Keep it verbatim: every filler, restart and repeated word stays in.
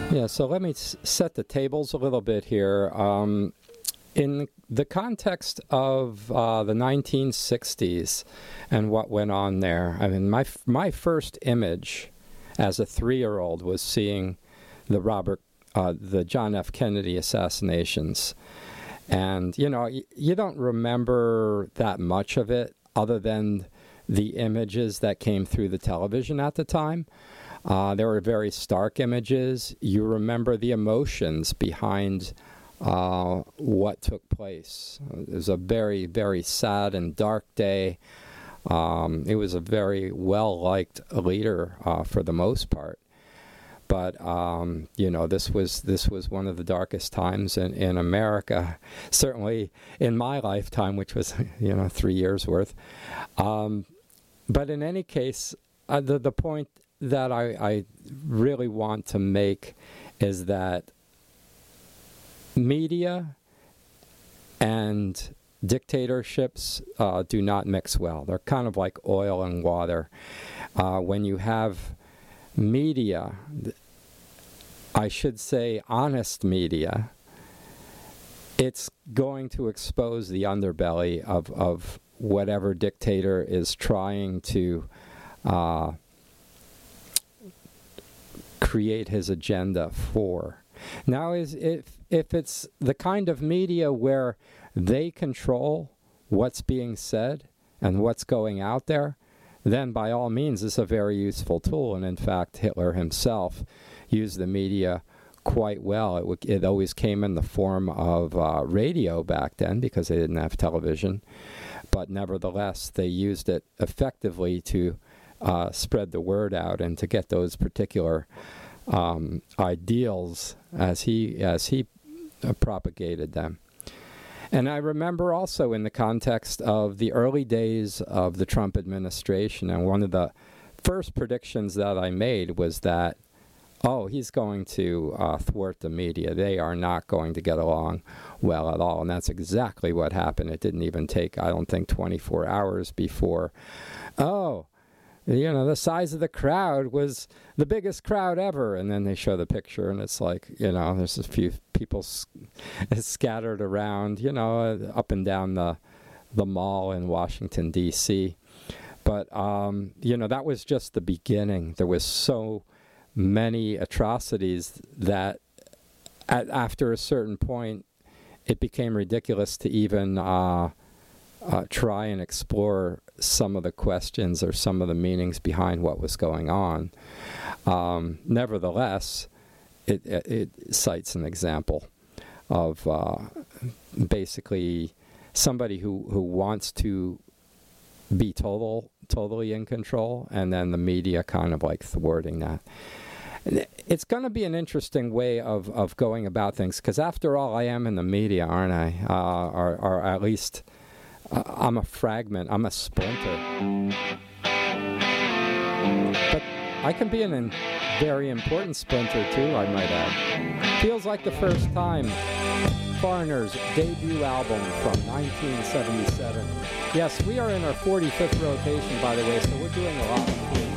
Yeah, so let me s- set the tables a little bit here. Um, in the context of uh, the nineteen sixties and what went on there, I mean, my f- my first image as a three-year-old was seeing the Robert, uh, the John F. Kennedy assassinations, and you know, y- you don't remember that much of it other than the images that came through the television at the time. Uh, there were very stark images. You remember the emotions behind uh, what took place. It was a very, very sad and dark day. Um, it was a very well-liked leader uh, for the most part. But um, you know, this was this was one of the darkest times in, in America, certainly in my lifetime, which was you know three years worth. Um, but in any case, uh, the the point that I, I really want to make is that media and dictatorships uh, do not mix well. They're kind of like oil and water. Uh, when you have media, I should say honest media, it's going to expose the underbelly of, of whatever dictator is trying to uh, create his agenda for. Now, is if if it's the kind of media where they control what's being said and what's going out there, then by all means it's a very useful tool. And in fact, Hitler himself used the media quite well. It, w- it always came in the form of uh, radio back then because they didn't have television. But nevertheless, they used it effectively to uh, spread the word out and to get those particular um, ideals as he as he uh, propagated them. And I remember also in the context of the early days of the Trump administration, and one of the first predictions that I made was that, oh, he's going to uh, thwart the media. They are not going to get along well at all. And that's exactly what happened. It didn't even take, I don't think, twenty-four hours before, oh, you know, the size of the crowd was the biggest crowd ever. And then they show the picture, and it's like, you know, there's a few people s- scattered around, you know, up and down the the mall in Washington, D C But, um, you know, that was just the beginning. There was so many atrocities that at, after a certain point, it became ridiculous to even uh, uh, try and explore some of the questions or some of the meanings behind what was going on. Um, nevertheless, it, it, it cites an example of uh, basically somebody who, who wants to be total, totally in control, and then the media kind of like thwarting that. It's going to be an interesting way of, of going about things, because after all, I am in the media, aren't I? Uh, or, or at least uh, I'm a fragment, I'm a splinter. But I can be an in very important splinter too, I might add. Feels like the first time. Foreigner's debut album from nineteen seventy-seven. Yes, we are in our forty-fifth rotation, by the way, so we're doing a lot.